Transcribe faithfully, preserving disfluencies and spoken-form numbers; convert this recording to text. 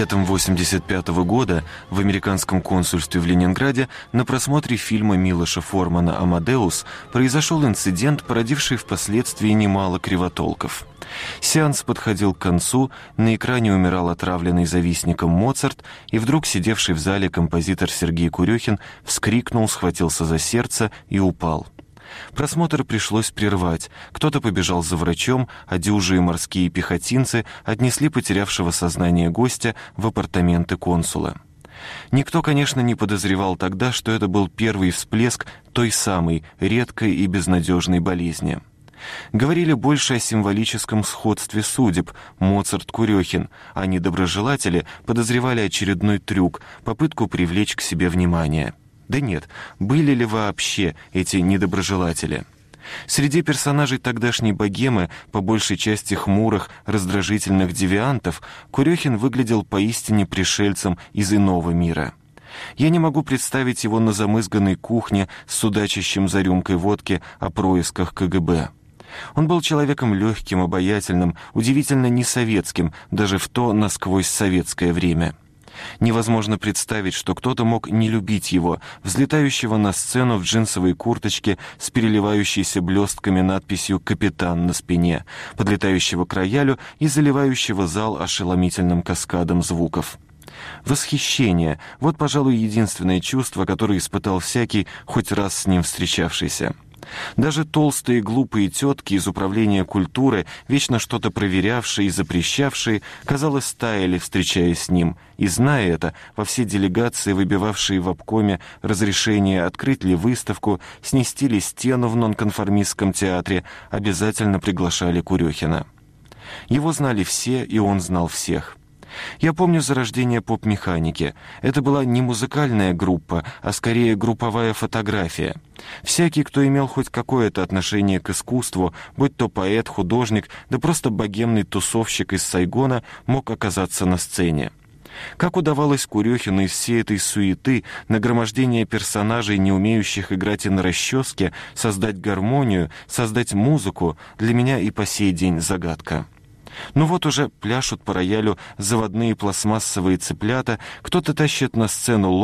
Летом восемьдесят пятого года в американском консульстве в Ленинграде на просмотре фильма Милоша Формана «Амадеус» произошел инцидент, породивший впоследствии немало кривотолков. Сеанс подходил к концу, на экране умирал отравленный завистником Моцарт, и вдруг сидевший в зале композитор Сергей Курехин вскрикнул, схватился за сердце и упал. Просмотр пришлось прервать. Кто-то побежал за врачом, а дюжие морские пехотинцы отнесли потерявшего сознание гостя в апартаменты консула. Никто, конечно, не подозревал тогда, что это был первый всплеск той самой редкой и безнадежной болезни. Говорили больше о символическом сходстве судеб Моцарт-Курехин, а недоброжелатели подозревали очередной трюк, попытку привлечь к себе внимание. Да нет, были ли вообще эти недоброжелатели? Среди персонажей тогдашней богемы, по большей части хмурых, раздражительных девиантов, Курехин выглядел поистине пришельцем из иного мира. Я не могу представить его на замызганной кухне с судачащим за рюмкой водки о происках ка гэ бэ. Он был человеком легким, обаятельным, удивительно несоветским, даже в то насквозь советское время. Невозможно представить, что кто-то мог не любить его, взлетающего на сцену в джинсовой курточке с переливающейся блестками надписью «Капитан» на спине, подлетающего к роялю и заливающего зал ошеломительным каскадом звуков. Восхищение — вот, пожалуй, единственное чувство, которое испытал всякий, хоть раз с ним встречавшийся. Даже толстые глупые тетки из управления культуры, вечно что-то проверявшие и запрещавшие, казалось, таяли, встречаясь с ним, и, зная это, во все делегации, выбивавшие в обкоме разрешение открыть ли выставку, снести ли стену в нонконформистском театре, обязательно приглашали Курехина. Его знали все, и он знал всех. Я помню зарождение поп-механики. Это была не музыкальная группа, а скорее групповая фотография. Всякий, кто имел хоть какое-то отношение к искусству, будь то поэт, художник, да просто богемный тусовщик из Сайгона, мог оказаться на сцене. Как удавалось Курехину из всей этой суеты, нагромождения персонажей, не умеющих играть и на расческе, создать гармонию, создать музыку, для меня и по сей день загадка. Ну вот уже пляшут по роялю заводные пластмассовые цыплята, кто-то тащит на сцену